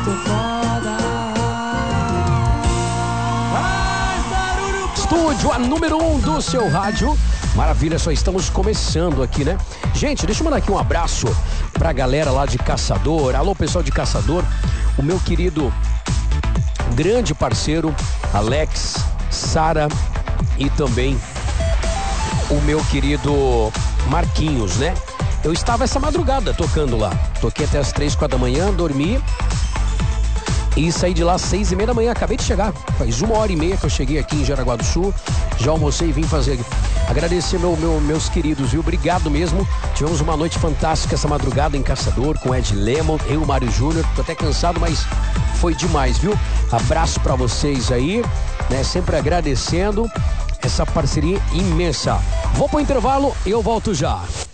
muito foda. Estúdio, a número 1 do seu rádio. Maravilha, só estamos começando aqui, né? Gente, deixa eu mandar aqui um abraço pra galera lá de Caçador. Alô, pessoal de Caçador. O meu querido grande parceiro Alex, Sara e também o meu querido Marquinhos, né? Eu estava essa madrugada tocando lá. Toquei até as 3, 4 da manhã, dormi e saí de lá às 6:30 da manhã. Acabei de chegar. Faz 1h30 que eu cheguei aqui em Jaraguá do Sul. Já almocei e vim fazer. Agradecer meus queridos, viu? Obrigado mesmo. Tivemos uma noite fantástica essa madrugada em Caçador com Ed Lemon, eu e o Mário Júnior. Tô até cansado, mas foi demais, viu? Abraço pra vocês aí, né? Sempre agradecendo essa parceria imensa. Vou pro intervalo e eu volto já.